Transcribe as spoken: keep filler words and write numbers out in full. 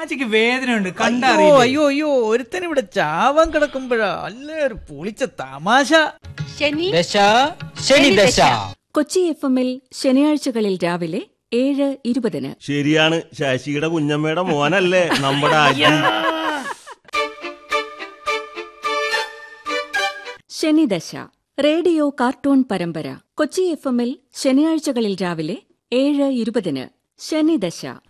ഷാജിക്ക് വേദനയുണ്ട് അയ്യോ കണ്ടറിയോ. അയ്യോ അയ്യോ ഒരുത്തൻ ഇവിടെ ചാവാൻ കിടക്കുമ്പോഴാ അല്ലേ ഒരു പൊളിച്ച തമാശ. ശനി ദശ ശനി ദശ. കൊച്ചി എഫ് എമ്മിൽ ശനിയാഴ്ചകളിൽ രാവിലെ ഏഴ് ഇരുപതിന്. ശരിയാണ്, ശശിയുടെ കുഞ്ഞമ്മയുടെ മോനല്ലേ നമ്മുടെ ആജി. ശനിദശ റേഡിയോ കാർട്ടൂൺ പരമ്പര. കൊച്ചി എഫ് എമ്മിൽ ശനിയാഴ്ചകളിൽ രാവിലെ ഏഴ് ഇരുപതിന്. ശനിദശ.